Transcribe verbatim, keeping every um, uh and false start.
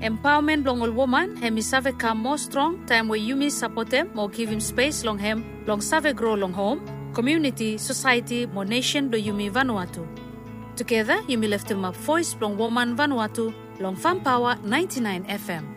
Empowerment long all woman, hemi save come more strong, time where you support them, more give him space long hem, long save grow long home, community, society, more nation do Yumi Vanuatu. Together, Yumi left him a voice long woman Vanuatu, long Fan Power ninety-nine F M.